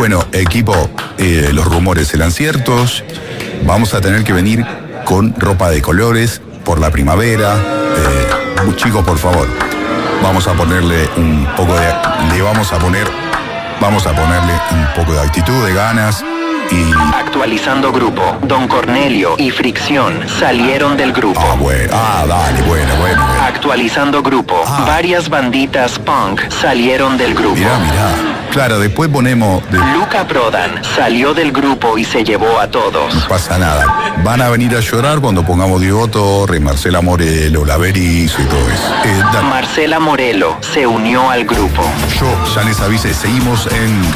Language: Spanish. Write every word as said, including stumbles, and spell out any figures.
Bueno, equipo, eh, los rumores eran ciertos. Vamos a tener que venir con ropa de colores por la primavera. Eh, chicos, por favor, vamos a ponerle un poco de... Le vamos a poner... Vamos a ponerle un poco de actitud, de ganas y... Actualizando grupo. Don Cornelio y Fricción salieron del grupo. Ah, bueno. Ah, dale, bueno, bueno. bueno. Actualizando grupo. Ah. Varias banditas punk salieron del grupo. Mirá, mirá. Claro, después ponemos... De... Luca Prodan salió del grupo y se llevó a todos. No pasa nada. Van a venir a llorar cuando pongamos Diego Torre, Marcela Morelo, La Berizo y todo eso. Eh, da... Marcela Morelo se unió al grupo. Yo ya les avisé, seguimos en...